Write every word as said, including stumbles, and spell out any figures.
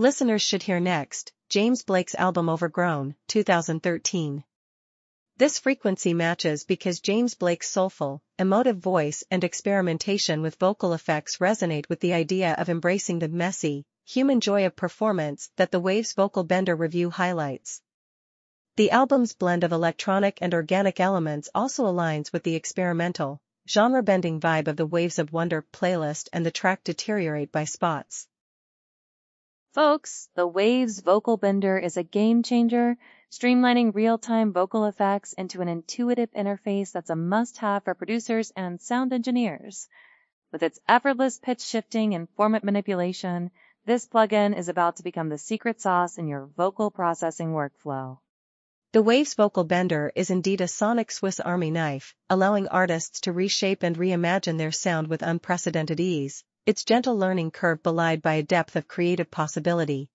Listeners should hear next, James Blake's album Overgrown, two thousand thirteen. This frequency matches because James Blake's soulful, emotive voice and experimentation with vocal effects resonate with the idea of embracing the messy, human joy of performance that the Waves Vocal Bender review highlights. The album's blend of electronic and organic elements also aligns with the experimental, genre-bending vibe of the Waves of Wonder playlist and the track Deteriorate by Spots. Folks, the Waves Vocal Bender is a game changer, streamlining real-time vocal effects into an intuitive interface that's a must-have for producers and sound engineers. With its effortless pitch shifting and format manipulation, this plugin is about to become the secret sauce in your vocal processing workflow. The Waves Vocal Bender is indeed a sonic Swiss Army knife, allowing artists to reshape and reimagine their sound with unprecedented ease, its gentle learning curve belied by a depth of creative possibility,